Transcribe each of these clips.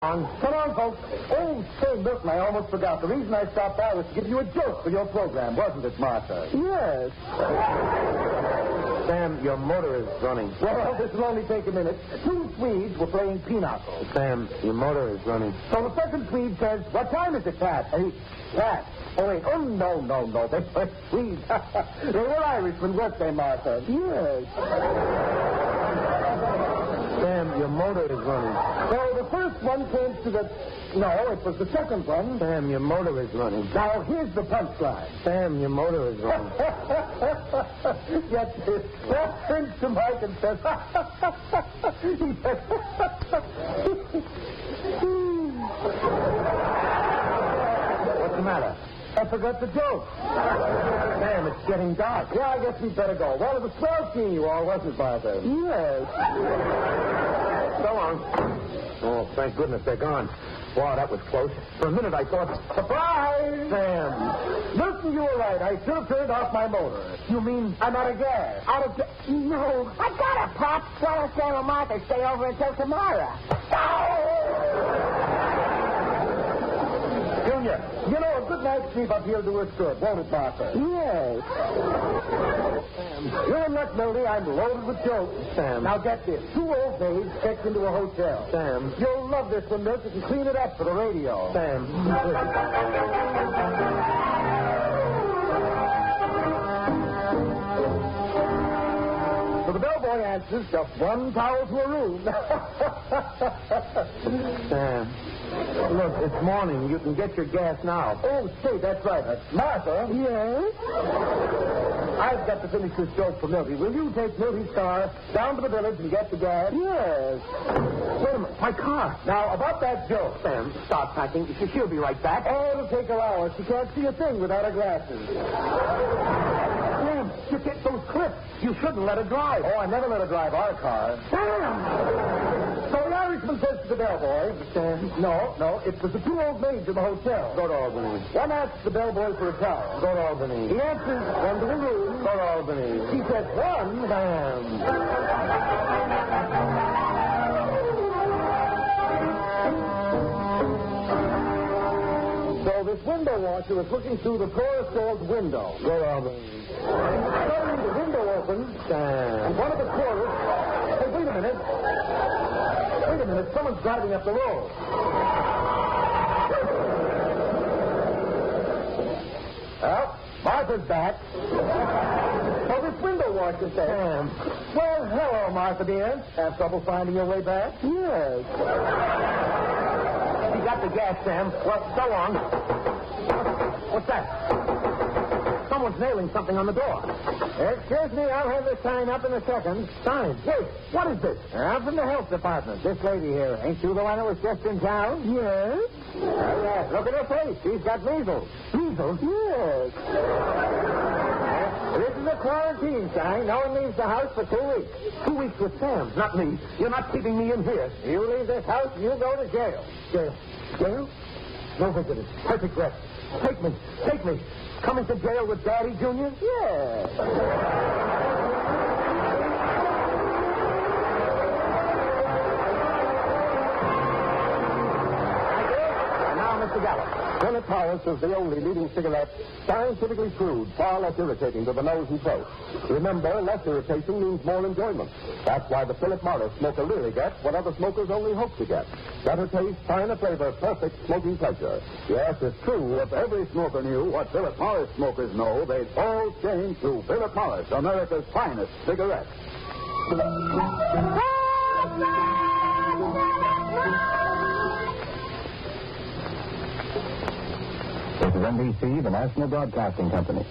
Come on, folks. Oh, say, Milton, I almost forgot. The reason I stopped by was to give you a joke for your program, wasn't it, Martha? Yes. Sam, your motor is running. Well, this will only take a minute. Two Swedes were playing pinochle. Sam, your motor is running. So the second Swede says, "What time is it, Pat?" Hey, Pat. Oh, wait. Oh, no. They were Swedes. They were Irishmen, weren't they, Martha? Yes. Sam, your motor is running. So the first one came to the... No, it was the second one. Sam, your motor is running. Now, here's the punchline. Sam, your motor is running. Get this. That turns to Mike and says... He says... What's the matter? I forgot the joke. Sam, it's getting dark. Yeah, I guess we'd better go. Well, it was swell seeing you all, wasn't it, Martha? Yes. So long. Oh, thank goodness they're gone. Wow, that was close. For a minute I thought... Surprise! Sam. Listen, you were right. I should have turned off my motor. You mean... I'm out of gas. Out of... No. I got it, Pop. Tell us Sam and Martha stay over until tomorrow. Junior, you know, a good night's sleep up here will do us good, won't it, Martha? Yes. You're not Mildy. I'm loaded with jokes. Sam. Now get this. Two old maids checked into a hotel. Sam. You'll love this one, Milt. You can clean it up for the radio. Sam. So the bellboy answers, just one towel to a room. Sam. Look, it's morning. You can get your gas now. Oh, say, that's right. Martha. Yes? I've got to finish this joke for Milty. Will you take Milty's car down to the village and get the gas? Yes. Wait a minute. My car. Now, about that joke. Sam, stop packing. She'll be right back. Oh, it'll take her hours. She can't see a thing without her glasses. Sam, you get those clips. You shouldn't let her drive. Oh, I never let her drive our car. Sam! So the Irishman says to the bellboy, No, it was the two old maids in the hotel. Go to Albany. One asks the bellboy for a towel. Go to Albany. He answers, one to the room. Go to Albany. She says, one. Sam. So this window washer was looking through the chorus girl's window. Go to Albany. Suddenly the window opened, Sam. and one of the chorus... Hey, wait a minute. Someone's driving up the road. Well, Martha's back. So this window washer says... Sam. Well, hello, Martha, dear. Have trouble finding your way back? Yes. You got the gas, Sam. Well, so long. What's that? Someone's nailing something on the door. Excuse me, I'll have the sign up in a second. Sign. Wait, what is this? I'm from the health department. This lady here. Ain't you the one that was just in town? Yes. Yes. Look at her face. She's got measles. Measles? Yes. This is a quarantine sign. No one leaves the house for 2 weeks. 2 weeks with Sam, not me. You're not keeping me in here. You leave this house and you go to jail. Jail? Jail? No visitors. Perfect rest. Take me. Coming to jail with Daddy, Junior? Yes. Mr. Gallup. Philip Morris is the only leading cigarette scientifically proved far less irritating to the nose and throat. Remember, less irritation means more enjoyment. That's why the Philip Morris smoker really gets what other smokers only hope to get. Better taste, finer flavor, perfect smoking pleasure. Yes, it's true. If every smoker knew what Philip Morris smokers know, they'd all change to Philip Morris, America's finest cigarette. This is NBC, the National Broadcasting Company.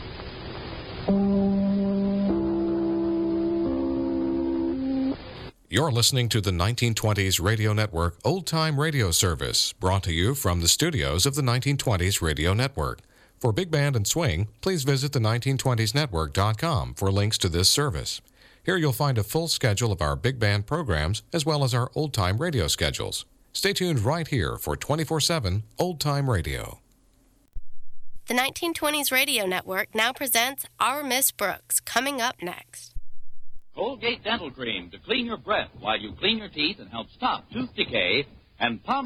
You're listening to the 1920s Radio Network Old Time Radio Service, brought to you from the studios of the 1920s Radio Network. For Big Band and Swing, please visit the 1920snetwork.com for links to this service. Here you'll find a full schedule of our big band programs as well as our old-time radio schedules. Stay tuned right here for 24/7 Old-Time Radio. The 1920s Radio Network now presents Our Miss Brooks, coming up next. Colgate Dental Cream to clean your breath while you clean your teeth and help stop tooth decay and Palm